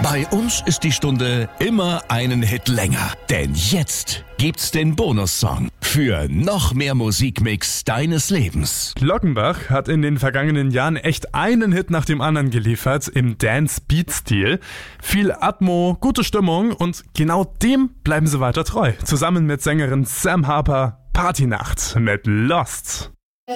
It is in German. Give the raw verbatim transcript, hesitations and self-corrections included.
Bei uns ist die Stunde immer einen Hit länger. Denn jetzt gibt's den Bonussong für noch mehr Musikmix deines Lebens. Glockenbach hat in den vergangenen Jahren echt einen Hit nach dem anderen geliefert im Dance-Beat-Stil. Viel Atmo, gute Stimmung und genau dem bleiben sie weiter treu. Zusammen mit Sängerin Sam Harper, Partynacht mit Lost.